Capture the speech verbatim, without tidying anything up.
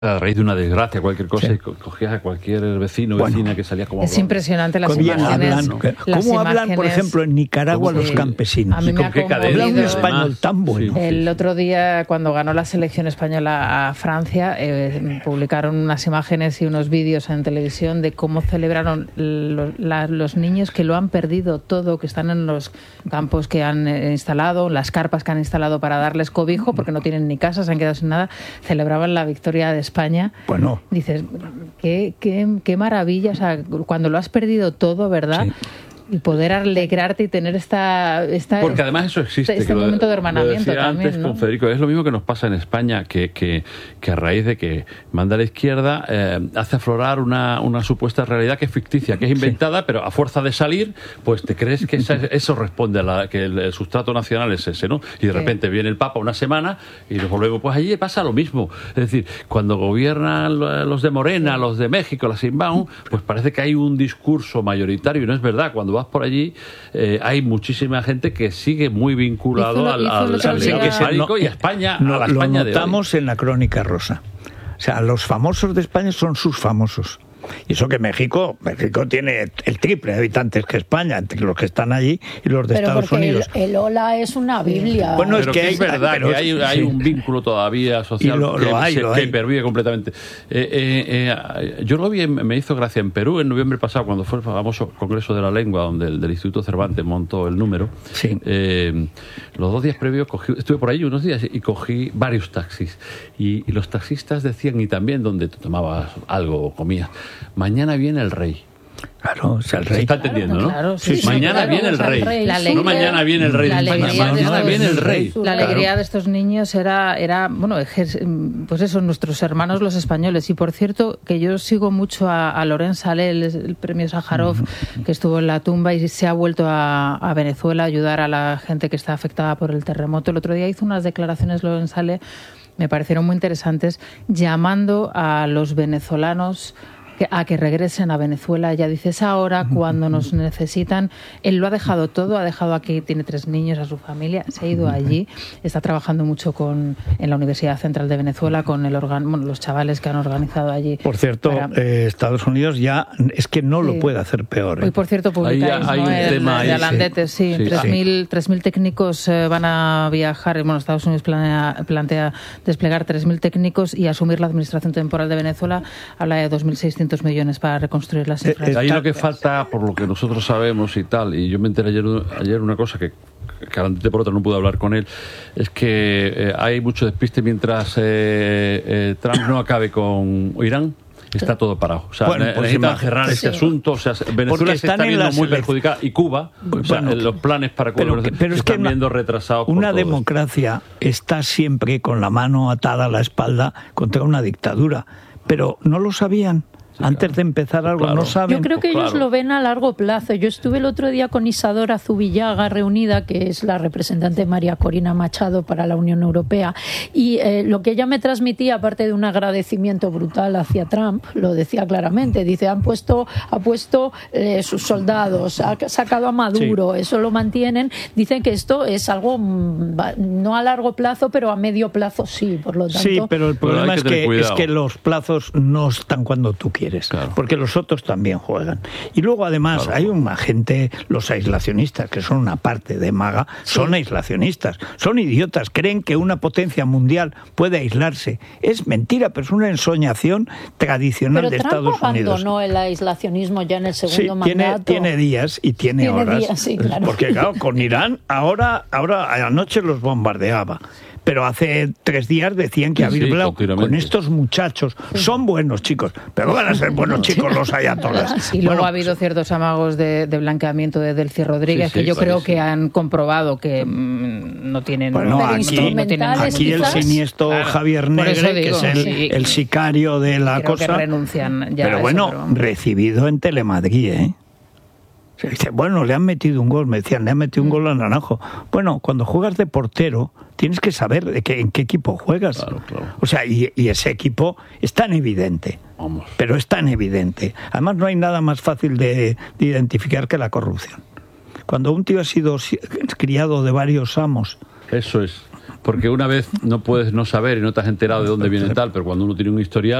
A raíz de una desgracia, cualquier cosa, sí. Y cogías a cualquier vecino o bueno, vecina que salía como... Es hablando. Impresionante las ¿Cómo imágenes. Hablan, las ¿Cómo hablan, imágenes, por ejemplo, en Nicaragua los campesinos? A mí me ha Habla un español tan bueno. Sí, sí. El otro día, cuando ganó la selección española a Francia, eh, publicaron unas imágenes y unos vídeos en televisión de cómo celebraron lo, la, los niños que lo han perdido todo, que están en los campos que han instalado, las carpas que han instalado para darles cobijo, porque no tienen ni casa, se han quedado sin nada. Celebraban la victoria de España. Bueno. Dices, qué, qué, qué maravilla, o sea, cuando lo has perdido todo, ¿verdad? Sí. Y poder alegrarte y tener esta... esta Porque además eso existe. Este, este momento de hermanamiento también, antes, ¿no? Con Federico, es lo mismo que nos pasa en España, que, que, que a raíz de que manda a la izquierda, eh, hace aflorar una, una supuesta realidad que es ficticia, que es inventada, sí. Pero a fuerza de salir, pues te crees que esa, eso responde a la, que el, el sustrato nacional es ese, ¿no? Y de repente sí. Viene el Papa una semana y nos volvemos, pues allí pasa lo mismo. Es decir, cuando gobiernan los de Morena, sí. Los de México, las inbound, pues parece que hay un discurso mayoritario y no es verdad. Cuando vas por allí, eh, hay muchísima gente que sigue muy vinculado lo, al, al, al legado hispánico y a España, no, a la España de hoy. Lo notamos en la Crónica Rosa. O sea, los famosos de España son sus famosos. Y eso que México, México tiene el triple de habitantes que España, entre los que están allí y los de pero Estados Unidos. El, el hola es una Biblia. Bueno, es pero que, que hay, es verdad pero, que hay, hay sí. Un vínculo todavía social lo, que, lo hay, se, lo que hay. pervive completamente. Eh, eh, eh, yo lo vi, me hizo gracia en Perú en noviembre pasado, cuando fue el famoso Congreso de la Lengua, donde el del Instituto Cervantes montó el número. Sí. Eh, los dos días previos cogí, estuve por ahí unos días y cogí varios taxis. Y, y los taxistas decían, y también donde tú tomabas algo o comías, mañana viene el rey. Claro, o sea, el rey. Se está entendiendo, claro, ¿no? claro, sí, sí, mañana claro, viene el rey. rey. La alegría, no mañana viene el rey de España, mañana viene el rey. La alegría claro. De estos niños era, era bueno, pues eso, nuestros hermanos los españoles. Y por cierto, que yo sigo mucho a, a Loren Saleh, el, el premio Sájarov, uh-huh. Que estuvo en la tumba y se ha vuelto a, a Venezuela a ayudar a la gente que está afectada por el terremoto. El otro día hizo unas declaraciones Loren Saleh, me parecieron muy interesantes, llamando a los venezolanos a que regresen a Venezuela. Ya dices, ahora cuando nos necesitan. Él lo ha dejado todo, ha dejado aquí, tiene tres niños, a su familia, se ha ido allí, está trabajando mucho con en la Universidad Central de Venezuela con el organ, bueno, los chavales que han organizado allí. Por cierto, para... eh, Estados Unidos ya es que no sí. Lo puede hacer peor. ¿eh? Hoy, por cierto, publicáis, hay, hay ¿no? un el, tema de ahí, Alandete, sí, sí, sí. tres mil técnicos eh, van a viajar, bueno, Estados Unidos planea, plantea desplegar tres mil técnicos y asumir la administración temporal de Venezuela. Habla de dos mil seiscientos millones para reconstruir las infraestructuras. Ahí lo que falta, por lo que nosotros sabemos y tal, y yo me enteré ayer, ayer una cosa que claramente por otra no pude hablar con él, es que eh, hay mucho despiste mientras eh, eh, Trump no acabe con Irán. Está todo parado. O sea, bueno, pues necesitan cerrar sí. Este asunto. O sea, Venezuela se está viendo muy perjudicada. Y Cuba, o sea, bueno, los planes para Cuba pero, pero se es que están una, viendo retrasados. Una por democracia está siempre con la mano atada a la espalda contra una dictadura. Pero no lo sabían. Antes de empezar algo, claro. No saben. Yo creo que pues ellos claro. Lo ven a largo plazo. Yo estuve el otro día con Isadora Zubillaga reunida, que es la representante de María Corina Machado para la Unión Europea, y eh, lo que ella me transmitía, aparte de un agradecimiento brutal hacia Trump, lo decía claramente. Dice, han puesto, ha puesto eh, sus soldados, ha sacado a Maduro, sí. Eso lo mantienen. Dicen que esto es algo no a largo plazo, pero a medio plazo sí, por lo tanto. Sí, pero el problema pero es, que, es que los plazos no están cuando tú quieres. Claro. Porque los otros también juegan. Y luego además claro. Hay una gente, los aislacionistas, que son una parte de MAGA, sí. Son aislacionistas, son idiotas, creen que una potencia mundial puede aislarse. Es mentira, pero es una ensoñación tradicional pero de Trump Estados Unidos. Abandonó el aislacionismo ya en el segundo sí, tiene, mandato. Tiene días y tiene, tiene horas. Días, sí, claro. Porque claro, con Irán ahora, ahora anoche los bombardeaba. Pero hace tres días decían que había hablado sí, con estos muchachos. Sí. Son buenos chicos, pero van a ser buenos chicos los ayatolas. Y luego bueno, ha habido ciertos amagos de, de blanqueamiento de Delcy Rodríguez, sí, sí, que yo creo sí. Que han comprobado que mmm, no tienen... Bueno, aquí, no tienen aquí el siniestro claro. Javier Negre, digo, que es el, sí. el sicario de la creo cosa... Que renuncian ya pero bueno, eso, pero... recibido en Telemadrid, ¿eh? Dice, bueno, le han metido un gol, me decían, le han metido un gol a Naranjo. Bueno, cuando juegas de portero, tienes que saber de qué, en qué equipo juegas. Claro, claro. O sea, y, y ese equipo es tan evidente. Vamos. Pero es tan evidente. Además, no hay nada más fácil de, de identificar que la corrupción. Cuando un tío ha sido criado de varios amos... Eso es. Porque una vez no puedes no saber y no te has enterado de dónde viene tal, pero cuando uno tiene un historial